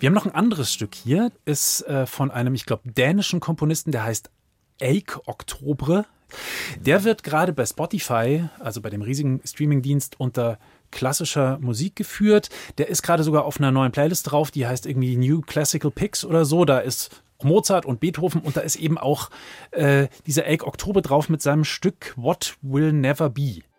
Wir haben noch ein anderes Stück hier, ist von einem, ich glaube, dänischen Komponisten, der heißt Eik Oktobre. Der wird gerade bei Spotify, also bei dem riesigen Streamingdienst, unter klassischer Musik geführt. Der ist gerade sogar auf einer neuen Playlist drauf, die heißt irgendwie New Classical Picks oder so. Da ist Mozart und Beethoven und da ist eben auch dieser Eik Oktobre drauf mit seinem Stück What Will Never Be.